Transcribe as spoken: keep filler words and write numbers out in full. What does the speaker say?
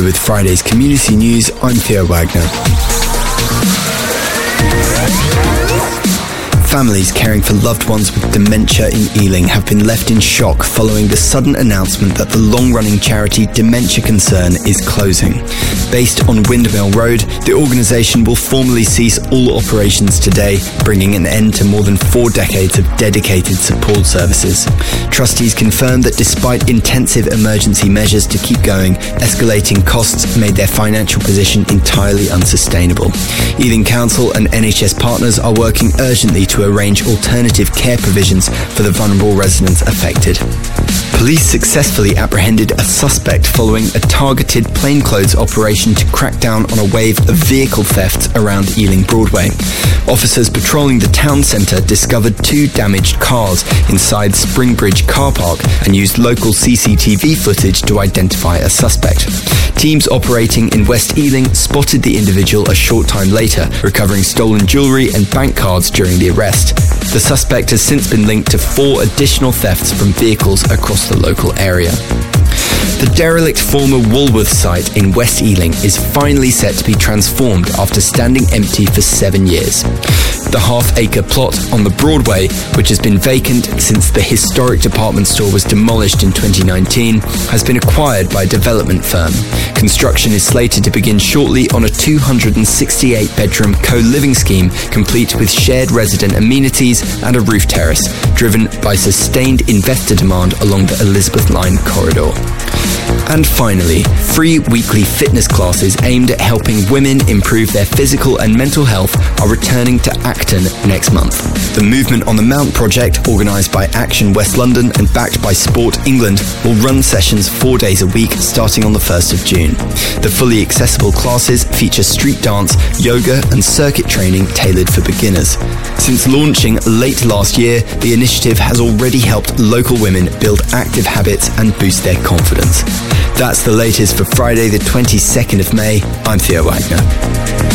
Here with Friday's community news, I'm Theo Wagner. Families caring for loved ones with dementia in Ealing have been left in shock following the sudden announcement that the long-running charity Dementia Concern is closing. Based on Windmill Road, the organisation will formally cease all operations today, bringing an end to more than four decades of dedicated support services. Trustees confirmed that despite intensive emergency measures to keep going, escalating costs made their financial position entirely unsustainable. Ealing Council and N H S partners are working urgently to arrange alternative care provisions for the vulnerable residents affected. Police successfully apprehended a suspect following a targeted plainclothes operation to crack down on a wave of vehicle thefts around Ealing Broadway. Officers patrolling the town centre discovered two damaged cars inside Springbridge car park and used local C C T V footage to identify a suspect. Teams operating in West Ealing spotted the individual a short time later, recovering stolen jewellery and bank cards during the arrest. The suspect has since been linked to four additional thefts from vehicles across the local area. The derelict former Woolworths site in West Ealing is finally set to be transformed after standing empty for seven years. The half-acre plot on the Broadway, which has been vacant since the historic department store was demolished in twenty nineteen, has been acquired by a development firm. Construction is slated to begin shortly on a two hundred sixty-eight bedroom co-living scheme, complete with shared resident amenities and a roof terrace, driven by sustained investor demand along the Elizabeth Line corridor. And finally, free weekly fitness classes aimed at helping women improve their physical and mental health are returning to Acton next month. The Movement on the Mount project, organised by Action West London and backed by Sport England, will run sessions four days a week starting on the first of June. The fully accessible classes feature street dance, yoga and circuit training tailored for beginners. Since launching late last year, the initiative has already helped local women build active habits and boost their confidence. That's the latest for Friday the twenty-second of May. I'm Theo Wagner.